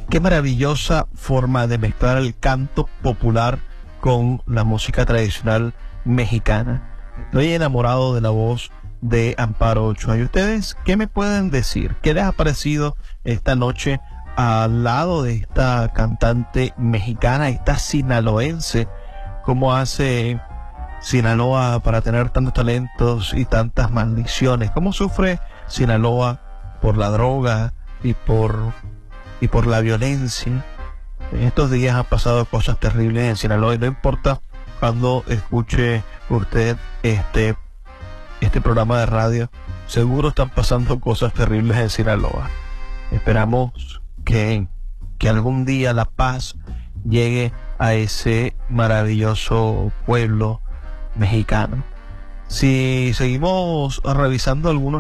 Qué maravillosa forma de mezclar el canto popular con la música tradicional mexicana. Estoy enamorado de la voz de Amparo Ochoa. ¿Y ustedes qué me pueden decir? ¿Qué les ha parecido esta noche al lado de esta cantante mexicana, esta sinaloense? ¿Cómo hace Sinaloa para tener tantos talentos y tantas maldiciones? ¿Cómo sufre Sinaloa por la droga y por la violencia? En estos días han pasado cosas terribles en Sinaloa y no importa cuando escuche usted este programa de radio, seguro están pasando cosas terribles en Sinaloa. Esperamos que algún día la paz llegue a ese maravilloso pueblo mexicano. Si seguimos revisando algunos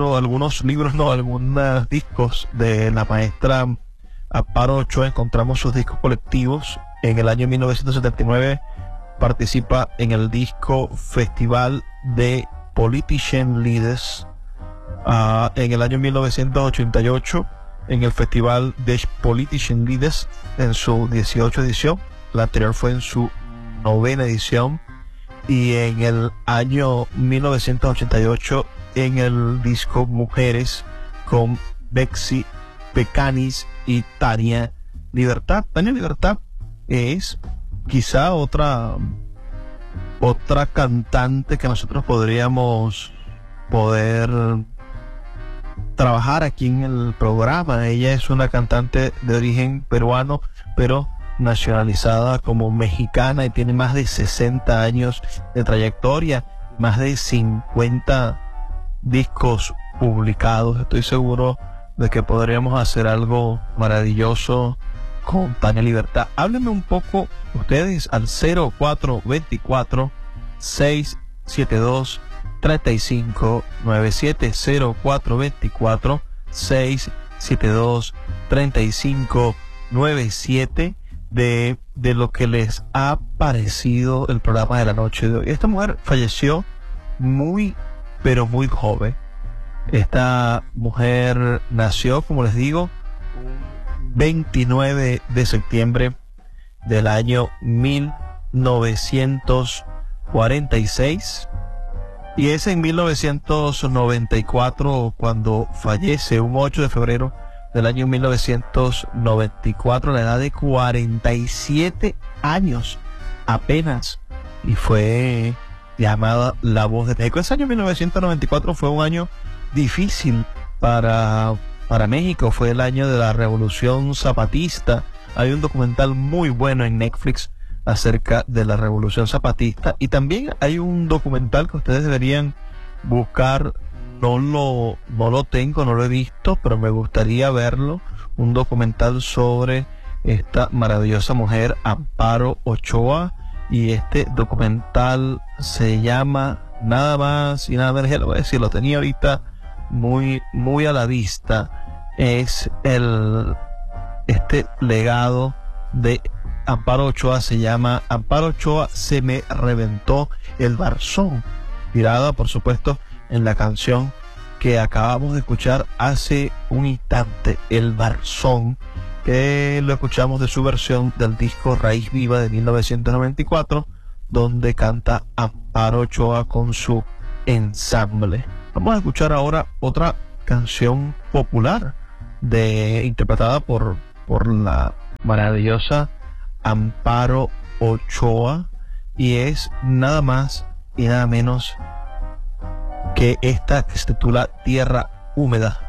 discos de la maestra Amparo Ochoa, encontramos sus discos colectivos. En el año 1979 participa en el disco Festival de Politician Leaders. En el año 1988 en el Festival de Politician Leaders en su 18 edición. La anterior fue en su 9ª edición. Y en el año 1988 en el disco Mujeres con Betsy Pecanis y Tania Libertad. Tania Libertad es quizá otra cantante que nosotros podríamos trabajar aquí en el programa. Ella es una cantante de origen peruano, pero nacionalizada como mexicana, y tiene más de 60 años de trayectoria, más de 50 discos publicados. Estoy seguro de que podríamos hacer algo maravilloso con Tania Libertad. Háblenme un poco ustedes al 0424 672 3597, 0424 672 3597, de lo que les ha parecido el programa de la noche de hoy. Esta mujer falleció muy, pero muy joven. Esta mujer nació, como les digo, 29 de septiembre del año 1946, y es en 1994 cuando fallece, un 8 de febrero del año 1994, a la edad de 47 años apenas, y fue llamada la voz de México. Ese año 1994 fue un año difícil para México, fue el año de la Revolución Zapatista. Hay un documental muy bueno en Netflix acerca de la Revolución Zapatista, y también hay un documental que ustedes deberían buscar. No lo tengo, no lo he visto, pero me gustaría verlo. Un documental sobre esta maravillosa mujer, Amparo Ochoa. Y este documental se llama nada más y nada menos, ya lo voy a decir, lo tenía ahorita muy a la vista. Es este legado de Amparo Ochoa. Se llama Amparo Ochoa, se me reventó el barzón, inspirada por supuesto en la canción que acabamos de escuchar hace un instante, El Barzón, que lo escuchamos de su versión del disco Raíz Viva de 1994, donde canta Amparo Ochoa con su ensamble. Vamos a escuchar ahora otra canción popular interpretada por la maravillosa Amparo Ochoa, y es nada más y nada menos que esta, que se titula Tierra Húmeda.